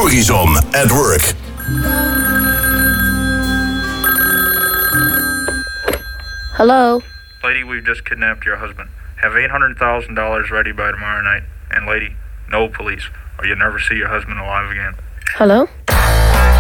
Horizon at Work. Hello? Lady, we've just kidnapped your husband. Have $800,000 ready by tomorrow night. And lady, no police, or you'll never see your husband alive again. Hello?